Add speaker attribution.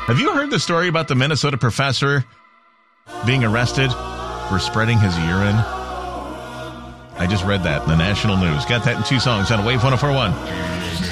Speaker 1: Have you heard the story about the Minnesota professor being arrested for spreading his urine? I just read that in the national news. Got that in two songs on Wave 104.1.